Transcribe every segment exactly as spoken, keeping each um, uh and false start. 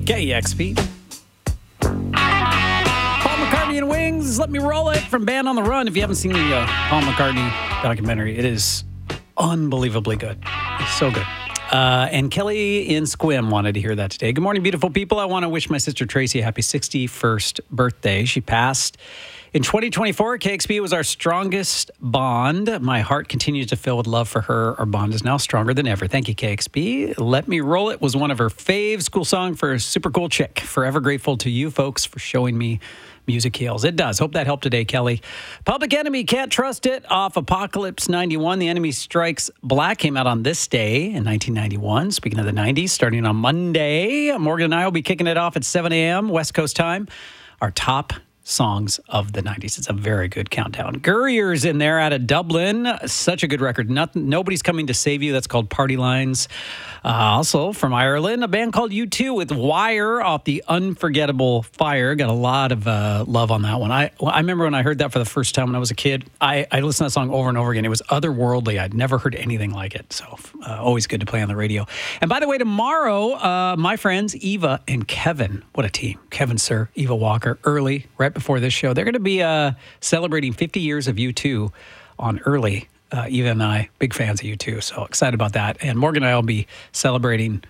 K E X P. Paul McCartney and Wings, Let Me Roll It from Band on the Run. If you haven't seen the uh, Paul McCartney documentary, it is unbelievably good. It's so good. Uh, and Kelly in Squim wanted to hear that today. Good morning, beautiful people. I want to wish my sister Tracy a happy sixty-first birthday. She passed in twenty twenty-four. K X P was our strongest bond. My heart continues to fill with love for her. Our bond is now stronger than ever. Thank you, K X P. Let Me Roll It was one of her fave school song for a super cool chick. Forever grateful to you folks for showing me music heals. It does. Hope that helped today, Kelly. Public Enemy, Can't Trust It off Apocalypse ninety-one. The Enemy Strikes Black came out on this day in nineteen ninety-one. Speaking of the nineties, starting on Monday, Morgan and I will be kicking it off at seven a.m. West Coast time. Our top songs of the nineties. It's a very good countdown. Gurrier's in there out of Dublin. Such a good record. Nothing, Nobody's Coming to Save You. That's called Party Lines. Uh, also from Ireland, a band called U two with Wire off the Unforgettable Fire. Got a lot of uh, love on that one. I I remember when I heard that for the first time when I was a kid. I, I listened to that song over and over again. It was otherworldly. I'd never heard anything like it. So uh, always good to play on the radio. And by the way, tomorrow, uh, my friends Eva and Kevin, what a team. Kevin Sir, Eva Walker, early, right before this show. They're going to be uh, celebrating fifty years of U two on early. Uh, Eva and I, big fans of U two, so excited about that. And Morgan and I will be celebrating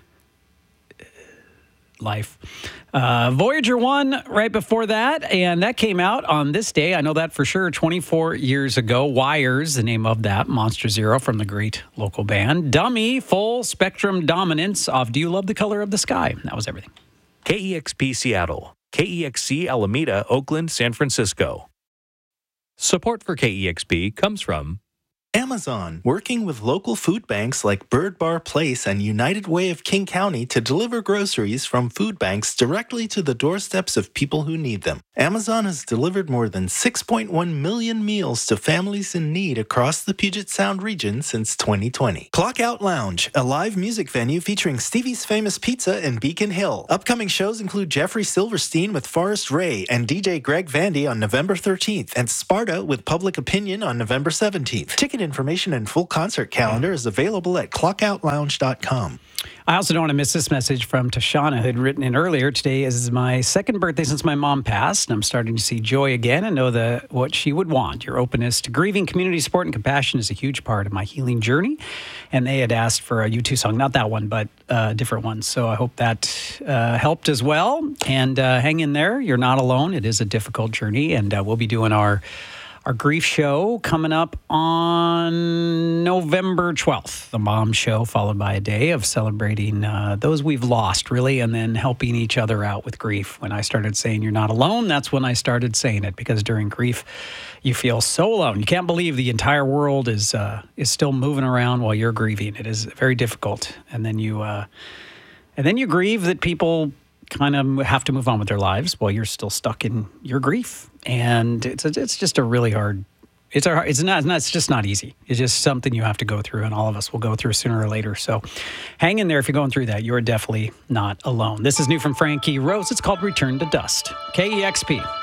life. Uh, Voyager one right before that, and that came out on this day. I know that for sure, twenty-four years ago. Wires, the name of that, Monster Zero from the great local band. Dummy, Full Spectrum Dominance off Do You Love the Color of the Sky? That was everything. K E X P Seattle, K E X C Alameda, Oakland, San Francisco. Support for K E X P comes from Amazon, working with local food banks like Bird Bar Place and United Way of King County to deliver groceries from food banks directly to the doorsteps of people who need them. Amazon has delivered more than six point one million meals to families in need across the Puget Sound region since twenty twenty. Clock Out Lounge, a live music venue featuring Stevie's Famous Pizza in Beacon Hill. Upcoming shows include Jeffrey Silverstein with Forrest Ray and D J Greg Vandy on November thirteenth and Sparta with Public Opinion on November seventeenth. Ticket information and full concert calendar is available at clock out lounge dot com. I also don't want to miss this message from Tashana, who had written in earlier. Today is my second birthday since my mom passed, and I'm starting to see joy again and know the, what she would want. Your openness to grieving, community support, and compassion is a huge part of my healing journey. And they had asked for a U two song, not that one, but a different one. So I hope that uh, helped as well. And uh, hang in there. You're not alone. It is a difficult journey, and uh, we'll be doing our Our grief show coming up on November twelfth, the Mom Show, followed by a day of celebrating uh, those we've lost, really, and then helping each other out with grief. When I started saying you're not alone, that's when I started saying it, because during grief, you feel so alone. You can't believe the entire world is uh, is still moving around while you're grieving. It is very difficult. And then you, uh, and then you grieve that people kind of have to move on with their lives while you're still stuck in your grief. And it's a, it's just a really hard, it's a, it's not, it's just not easy. It's just something you have to go through, and all of us will go through sooner or later. So hang in there if you're going through that. You're definitely not alone. This is new from Frankie Rose. It's called Return to Dust. K E X P.